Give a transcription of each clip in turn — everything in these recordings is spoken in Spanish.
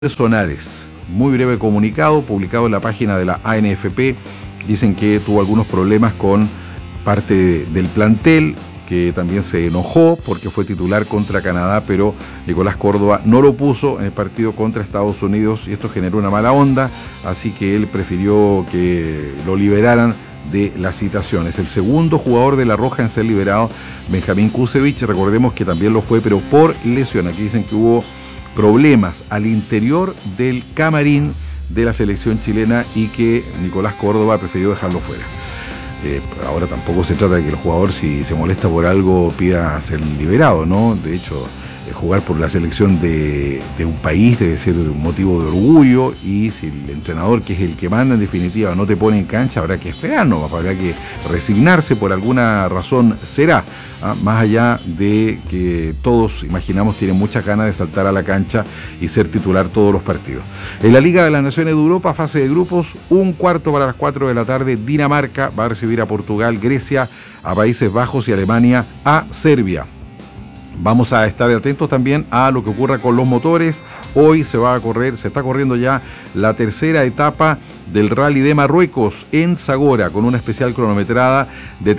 Sonares. Muy breve comunicado publicado en la página de la ANFP. Dicen que tuvo algunos problemas con parte del plantel, que también se enojó porque fue titular contra Canadá, pero Nicolás Córdoba no lo puso en el partido contra Estados Unidos y esto generó una mala onda, así que él prefirió que lo liberaran de la citación. Es el segundo jugador de La Roja en ser liberado, Benjamín Kusevich. Recordemos que también lo fue, pero por lesión. Aquí dicen que hubo problemas al interior del camarín de la selección chilena y que Nicolás Córdoba prefirió dejarlo fuera. Ahora tampoco se trata de que el jugador, si se molesta por algo, pida ser liberado, ¿no? De hecho, jugar por la selección de un país debe ser un motivo de orgullo, y si el entrenador, que es el que manda en definitiva, no te pone en cancha, habrá que esperar, ¿no? Habrá que resignarse, por alguna razón será, más allá de que todos, imaginamos, tienen muchas ganas de saltar a la cancha y ser titular todos los partidos. En la Liga de las Naciones de Europa, fase de grupos, 1:15 para las 4 de la tarde, Dinamarca va a recibir a Portugal, Grecia a Países Bajos y Alemania a Serbia. Vamos a estar atentos también a lo que ocurra con los motores. Hoy se está corriendo ya la tercera etapa del Rally de Marruecos en Zagora, con una especial cronometrada de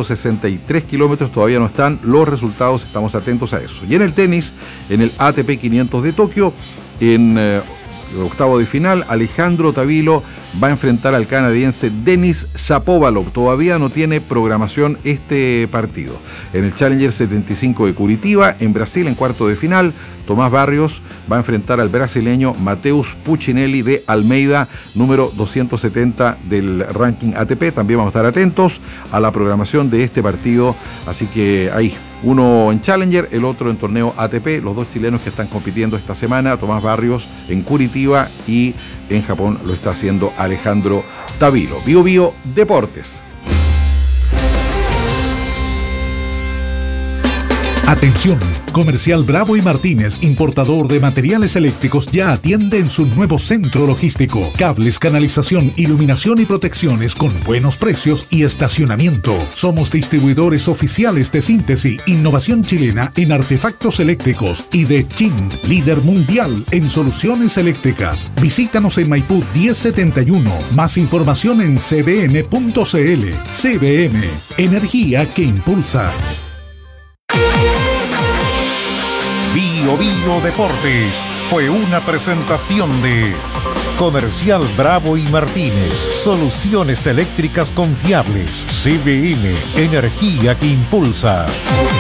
363 kilómetros. Todavía no están los resultados, estamos atentos a eso. Y en el tenis, en el ATP 500 de Tokio, en octavo de final, Alejandro Tavilo va a enfrentar al canadiense Denis Shapovalov. Todavía no tiene programación este partido. En el Challenger 75 de Curitiba, en Brasil, en cuarto de final, Tomás Barrios va a enfrentar al brasileño Mateus Puccinelli de Almeida, número 270 del ranking ATP. También vamos a estar atentos a la programación de este partido. Así que ahí, uno en Challenger, el otro en torneo ATP. Los dos chilenos que están compitiendo esta semana, Tomás Barrios en Curitiba, y en Japón lo está haciendo Alejandro Tavilo. Bio Bio Deportes. Atención, Comercial Bravo y Martínez, importador de materiales eléctricos, ya atiende en su nuevo centro logístico. Cables, canalización, iluminación y protecciones con buenos precios y estacionamiento. Somos distribuidores oficiales de Síntesis, innovación chilena en artefactos eléctricos, y de Chint, líder mundial en soluciones eléctricas. Visítanos en Maipú 1071. Más información en cbm.cl. CBM, energía que impulsa. Bio Bio Deportes fue una presentación de Comercial Bravo y Martínez, soluciones eléctricas confiables. CBM, energía que impulsa.